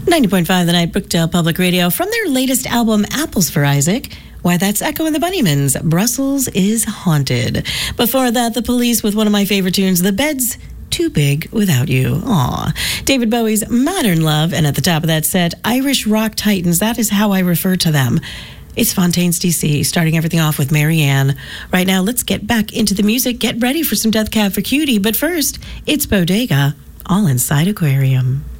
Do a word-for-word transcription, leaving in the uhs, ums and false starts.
ninety point five The Night, Brookdale Public Radio. From their latest album, Apples for Isaac, why, that's Echo and the Bunnymen, Brussels is Haunted. Before that, The Police with one of my favorite tunes, The Bed's Too Big Without You. Aw. David Bowie's Modern Love, and at the top of that set, Irish Rock Titans. That is how I refer to them. It's Fontaines D C, starting everything off with Marianne. Right now, let's get back into the music. Get ready for some Death Cab for Cutie. But first, it's Bodega, All Inside Aquarium.